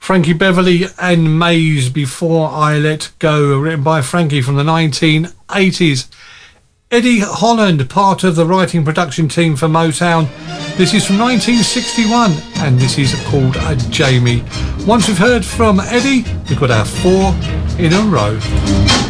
Frankie Beverly and Maze, Before I Let Go, written by Frankie from the 1980s. Eddie Holland, part of the writing production team for Motown. This is from 1961 and this is called Jamie. Once we've heard from Eddie, we've got our 4 in a row.